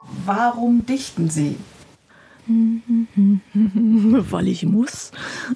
Warum dichten Sie? Weil ich muss.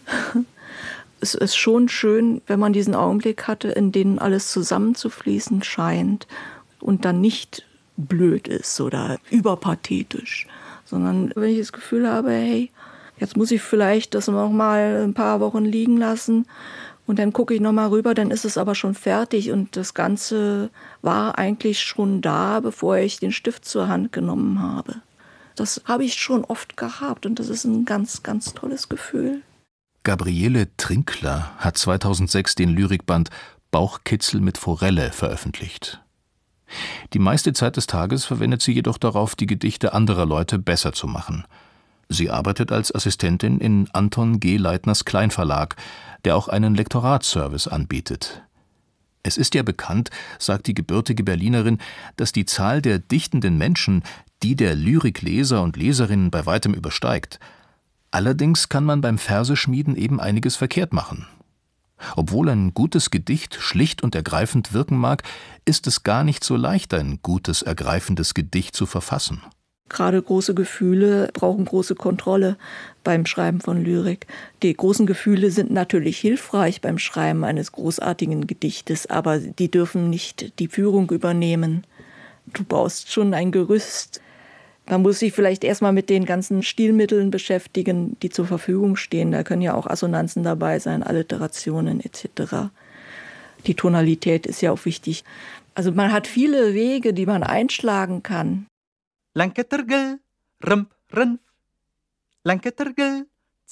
Es ist schon schön, wenn man diesen Augenblick hatte, in dem alles zusammenzufließen scheint und dann nicht blöd ist oder überpathetisch, sondern wenn ich das Gefühl habe, hey, jetzt muss ich vielleicht das noch mal ein paar Wochen liegen lassen und dann gucke ich noch mal rüber, dann ist es aber schon fertig und das Ganze war eigentlich schon da, bevor ich den Stift zur Hand genommen habe. Das habe ich schon oft gehabt und das ist ein ganz, ganz tolles Gefühl. Gabriele Trinkler hat 2006 den Lyrikband Bauchkitzel mit Forelle veröffentlicht. Die meiste Zeit des Tages verwendet sie jedoch darauf, die Gedichte anderer Leute besser zu machen. Sie arbeitet als Assistentin in Anton G. Leitners Kleinverlag, der auch einen Lektoratsservice anbietet. Es ist ja bekannt, sagt die gebürtige Berlinerin, dass die Zahl der dichtenden Menschen die der Lyrikleser und Leserinnen bei weitem übersteigt. Allerdings kann man beim Verseschmieden eben einiges verkehrt machen. Obwohl ein gutes Gedicht schlicht und ergreifend wirken mag, ist es gar nicht so leicht, ein gutes, ergreifendes Gedicht zu verfassen. Gerade große Gefühle brauchen große Kontrolle beim Schreiben von Lyrik. Die großen Gefühle sind natürlich hilfreich beim Schreiben eines großartigen Gedichtes, aber die dürfen nicht die Führung übernehmen. Du brauchst schon ein Gerüst. Man muss sich vielleicht erstmal mit den ganzen Stilmitteln beschäftigen, die zur Verfügung stehen. Da können ja auch Assonanzen dabei sein, Alliterationen etc. Die Tonalität ist ja auch wichtig. Also man hat viele Wege, die man einschlagen kann. Lanketergel, rump, runf. Lanketergel,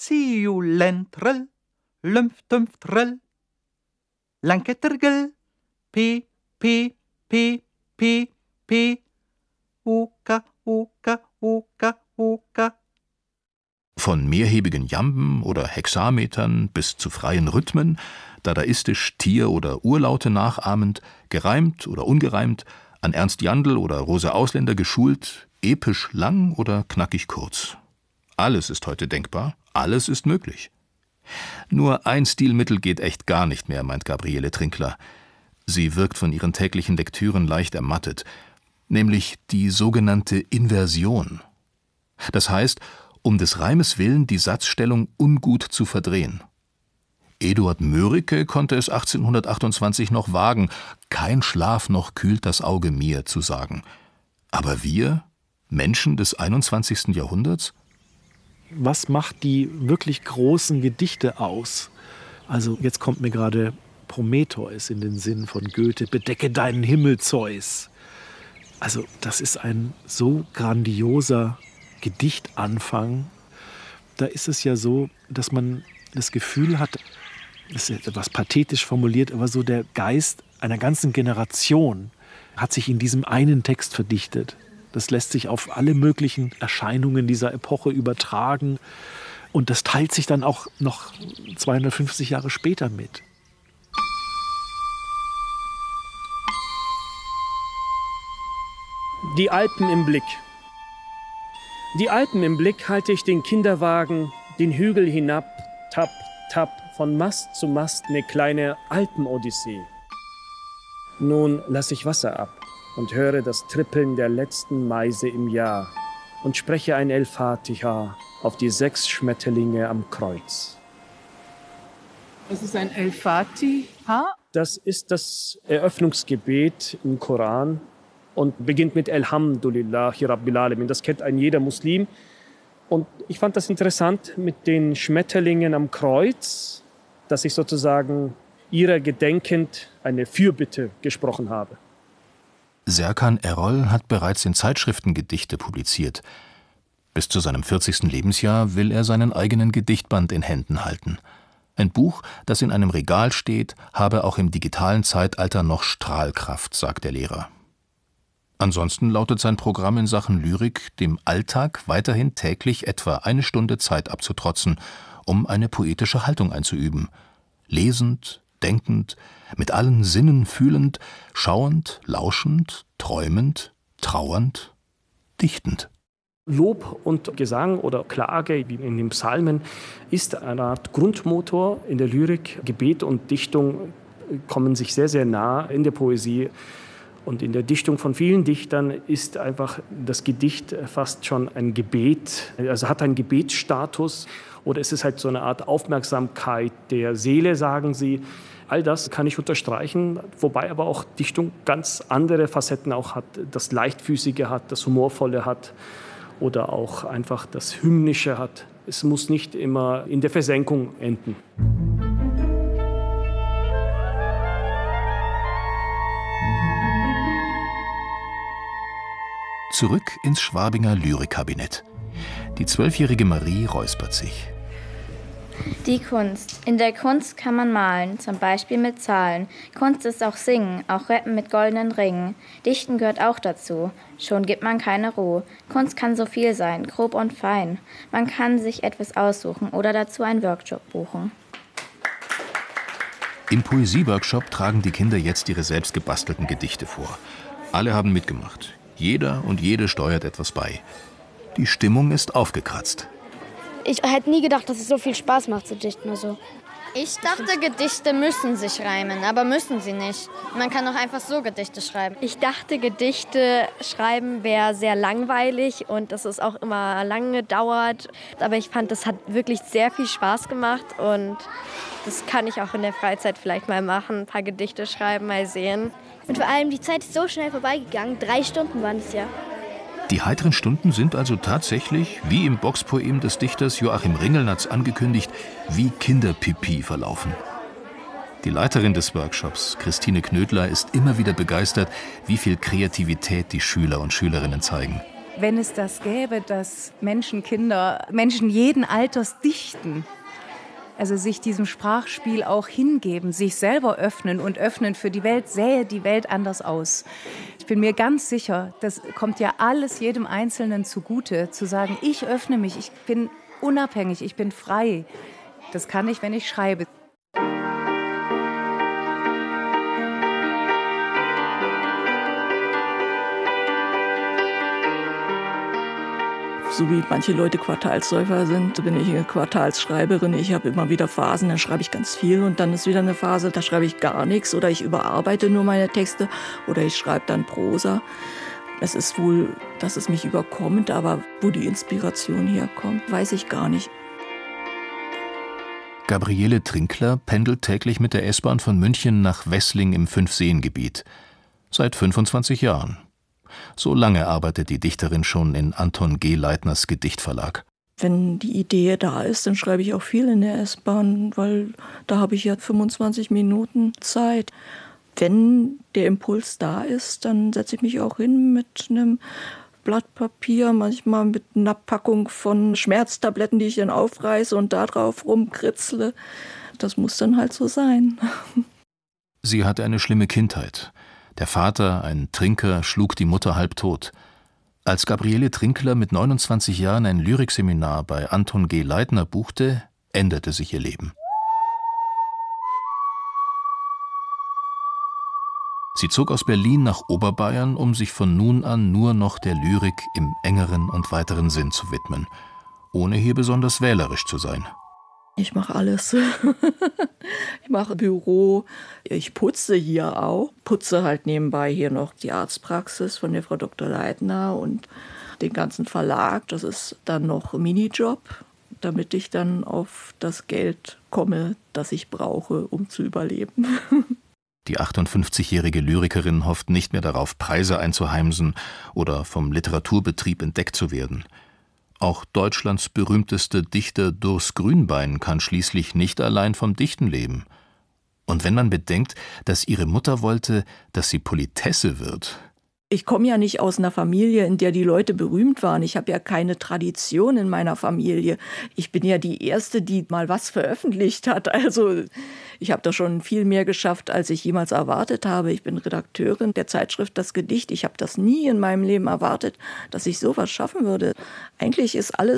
ziulentrel, lumptumftrel. Lanketergel, p, p, p, p, p. Uka, uka, uka, uka. Von mehrhebigen Jamben oder Hexametern bis zu freien Rhythmen, dadaistisch Tier- oder Urlaute nachahmend, gereimt oder ungereimt, an Ernst Jandl oder Rosa Ausländer geschult, episch lang oder knackig kurz. Alles ist heute denkbar, alles ist möglich. Nur ein Stilmittel geht echt gar nicht mehr, meint Gabriele Trinkler. Sie wirkt von ihren täglichen Lektüren leicht ermattet, nämlich die sogenannte Inversion. Das heißt, um des Reimes willen die Satzstellung ungut zu verdrehen. Eduard Mörike konnte es 1828 noch wagen, kein Schlaf noch kühlt das Auge mir zu sagen. Aber wir, Menschen des 21. Jahrhunderts? Was macht die wirklich großen Gedichte aus? Also jetzt kommt mir gerade Prometheus in den Sinn von Goethe, bedecke deinen Himmel, Zeus. Also das ist ein so grandioser Gedichtanfang. Da ist es ja so, dass man das Gefühl hat, das ist etwas pathetisch formuliert, aber so der Geist einer ganzen Generation hat sich in diesem einen Text verdichtet. Das lässt sich auf alle möglichen Erscheinungen dieser Epoche übertragen. Und das teilt sich dann auch noch 250 Jahre später mit. Die Alpen im Blick. Die Alpen im Blick halte ich den Kinderwagen, den Hügel hinab, tapp, tapp, von Mast zu Mast eine kleine Alpenodyssee. Nun lasse ich Wasser ab und höre das Trippeln der letzten Meise im Jahr und spreche ein El Fatiha auf die 6 Schmetterlinge am Kreuz. Was ist ein El Fatiha? Das ist das Eröffnungsgebet im Koran und beginnt mit Elhamdulillahi Rabbil Alamin. Das kennt ein jeder Muslim. Und ich fand das interessant mit den Schmetterlingen am Kreuz, dass ich sozusagen ihrer gedenkend eine Fürbitte gesprochen habe. Serkan Erol hat bereits in Zeitschriften Gedichte publiziert. Bis zu seinem 40. Lebensjahr will er seinen eigenen Gedichtband in Händen halten. Ein Buch, das in einem Regal steht, habe auch im digitalen Zeitalter noch Strahlkraft, sagt der Lehrer. Ansonsten lautet sein Programm in Sachen Lyrik, dem Alltag weiterhin täglich etwa 1 Stunde Zeit abzutrotzen, um eine poetische Haltung einzuüben. Lesend, denkend, mit allen Sinnen fühlend, schauend, lauschend, träumend, trauernd, dichtend. Lob und Gesang oder Klage, wie in den Psalmen, ist eine Art Grundmotor in der Lyrik. Gebet und Dichtung kommen sich sehr, sehr nah in der Poesie. Und in der Dichtung von vielen Dichtern ist einfach das Gedicht fast schon ein Gebet, also hat einen Gebetsstatus. Oder es ist halt so eine Art Aufmerksamkeit der Seele, sagen sie. All das kann ich unterstreichen, wobei aber auch Dichtung ganz andere Facetten auch hat. Das Leichtfüßige hat, das Humorvolle hat oder auch einfach das Hymnische hat. Es muss nicht immer in der Versenkung enden. Zurück ins Schwabinger Lyrikkabinett. Die 12-jährige Marie räuspert sich. Die Kunst. In der Kunst kann man malen, zum Beispiel mit Zahlen. Kunst ist auch Singen, auch Rappen mit goldenen Ringen. Dichten gehört auch dazu. Schon gibt man keine Ruhe. Kunst kann so viel sein, grob und fein. Man kann sich etwas aussuchen oder dazu einen Workshop buchen. Im Poesieworkshop tragen die Kinder jetzt ihre selbst gebastelten Gedichte vor. Alle haben mitgemacht. Jeder und jede steuert etwas bei. Die Stimmung ist aufgekratzt. Ich hätte nie gedacht, dass es so viel Spaß macht zu dichten. Also. Ich dachte, Gedichte müssen sich reimen, aber müssen sie nicht. Man kann auch einfach so Gedichte schreiben. Ich dachte, Gedichte schreiben wäre sehr langweilig und dass es auch immer lange dauert. Aber ich fand, das hat wirklich sehr viel Spaß gemacht und das kann ich auch in der Freizeit vielleicht mal machen. Ein paar Gedichte schreiben, mal sehen. Und vor allem, die Zeit ist so schnell vorbeigegangen. 3 Stunden waren es ja. Die heiteren Stunden sind also tatsächlich, wie im Boxpoem des Dichters Joachim Ringelnatz angekündigt, wie Kinderpipi verlaufen. Die Leiterin des Workshops, Christine Knödler, ist immer wieder begeistert, wie viel Kreativität die Schüler und Schülerinnen zeigen. Wenn es das gäbe, dass Menschen jeden Alters dichten, also sich diesem Sprachspiel auch hingeben, sich selber öffnen und öffnen für die Welt, sähe die Welt anders aus. Ich bin mir ganz sicher, das kommt ja alles jedem Einzelnen zugute, zu sagen, ich öffne mich, ich bin unabhängig, ich bin frei. Das kann ich, wenn ich schreibe. So wie manche Leute Quartalssäufer sind, bin ich eine Quartalsschreiberin. Ich habe immer wieder Phasen, da schreibe ich ganz viel und dann ist wieder eine Phase, da schreibe ich gar nichts oder ich überarbeite nur meine Texte oder ich schreibe dann Prosa. Es ist wohl, dass es mich überkommt, aber wo die Inspiration herkommt, weiß ich gar nicht. Gabriele Trinkler pendelt täglich mit der S-Bahn von München nach Wessling im Fünfseengebiet. Seit 25 Jahren. So lange arbeitet die Dichterin schon in Anton G. Leitners Gedichtverlag. Wenn die Idee da ist, dann schreibe ich auch viel in der S-Bahn, weil da habe ich ja 25 Minuten Zeit. Wenn der Impuls da ist, dann setze ich mich auch hin mit einem Blatt Papier, manchmal mit einer Packung von Schmerztabletten, die ich dann aufreiße und da drauf rumkritzle. Das muss dann halt so sein. Sie hatte eine schlimme Kindheit. Der Vater, ein Trinker, schlug die Mutter halbtot. Als Gabriele Trinkler mit 29 Jahren ein Lyrikseminar bei Anton G. Leitner buchte, änderte sich ihr Leben. Sie zog aus Berlin nach Oberbayern, um sich von nun an nur noch der Lyrik im engeren und weiteren Sinn zu widmen, ohne hier besonders wählerisch zu sein. Ich mache alles. Ich mache Büro, ich putze hier auch. Putze halt nebenbei hier noch die Arztpraxis von der Frau Dr. Leitner und den ganzen Verlag. Das ist dann noch ein Minijob, damit ich dann auf das Geld komme, das ich brauche, um zu überleben. Die 58-jährige Lyrikerin hofft nicht mehr darauf, Preise einzuheimsen oder vom Literaturbetrieb entdeckt zu werden. Auch Deutschlands berühmteste Dichter Durs Grünbein kann schließlich nicht allein vom Dichten leben. Und wenn man bedenkt, dass ihre Mutter wollte, dass sie Politesse wird. Ich komme ja nicht aus einer Familie, in der die Leute berühmt waren. Ich habe ja keine Tradition in meiner Familie. Ich bin ja die Erste, die mal was veröffentlicht hat. Also ich habe da schon viel mehr geschafft, als ich jemals erwartet habe. Ich bin Redakteurin der Zeitschrift Das Gedicht. Ich habe das nie in meinem Leben erwartet, dass ich sowas schaffen würde. Eigentlich ist alles